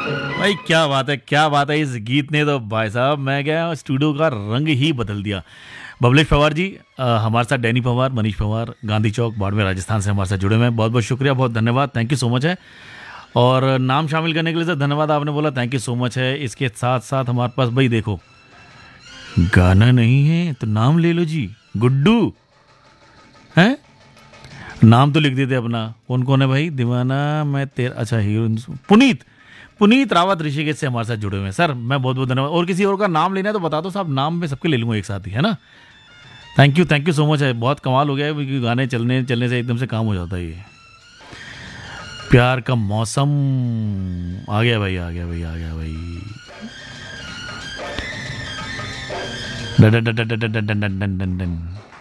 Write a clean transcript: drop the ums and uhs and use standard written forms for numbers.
भाई क्या बात है, क्या बात है। इस गीत ने तो भाई साहब मैं क्या स्टूडियो का रंग ही बदल दिया। बबलेश पवार जी, हमारे साथ डैनी पवार, मनीष पवार, गांधी चौक बाड़मेर राजस्थान से हमारे साथ जुड़े हुए हैं। बहुत बहुत शुक्रिया, बहुत धन्यवाद, थैंक यू सो मच है। और नाम शामिल करने के लिए सर धन्यवाद, आपने बोला थैंक यू सो मच है। इसके साथ साथ हमारे पास भाई देखो, गाना नहीं है तो नाम ले लो जी, गुड्डू है। नाम तो लिख देते अपना। कौन कौन है भाई? दीवाना मैं तेरा, अच्छा हीरो पुनीत, पुनीत रावत ऋषिकेश से हमारे साथ जुड़े हुए हैं। सर मैं बहुत बहुत धन्यवाद। और किसी और का नाम लेना है तो बता दो साहब, नाम मैं सबके ले लूँगा एक साथ ही, है ना। थैंक यू सो मच है। बहुत कमाल हो गया है क्योंकि गाने चलने चलने से एकदम से काम हो जाता है ये। प्यार का मौसम आ गया भाई, आ गया भाई, आ गया भाई। Done done done done done done done done done.